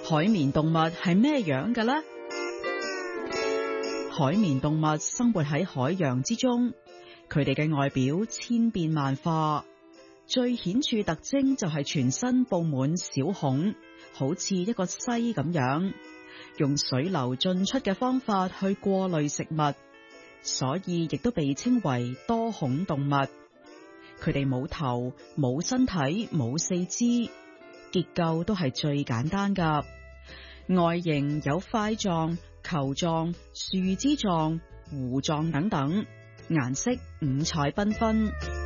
海綿動物係咩樣嘅呢？海綿動物生活喺海洋之中，佢哋嘅外表千變萬化，最顯著特徵就係全身佈滿小孔，好似一個篩咁樣，用水流進出嘅方法去過濾食物，所以亦都被稱為多孔動物。佢哋冇頭、冇身體、冇四肢，結構都係最簡單㗎。外形有塊狀、球狀、樹枝狀、弧狀等等，顏色五彩繽紛。